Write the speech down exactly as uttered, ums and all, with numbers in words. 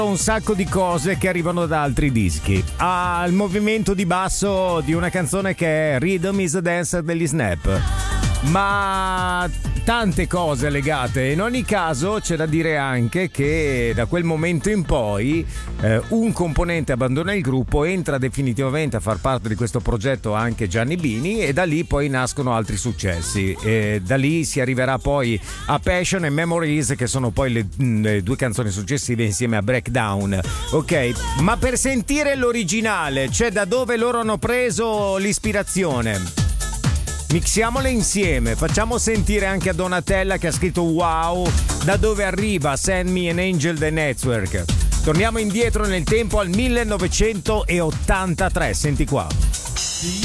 un sacco di cose che arrivano da altri dischi. Ha il movimento di basso di una canzone che è Rhythm is a Dancer degli Snap, ma tante cose legate. In ogni caso c'è da dire anche che da quel momento in poi eh, un componente abbandona il gruppo, entra definitivamente a far parte di questo progetto anche Gianni Bini, e da lì poi nascono altri successi, e da lì si arriverà poi a Passion e Memories, che sono poi le, le due canzoni successive insieme a Breakdown. Ok, ma per sentire l'originale, cioè da dove loro hanno preso l'ispirazione, mixiamole insieme, facciamo sentire anche a Donatella che ha scritto wow, da dove arriva Send Me an Angel The Network. Torniamo indietro nel tempo al millenovecentottantatré, senti qua.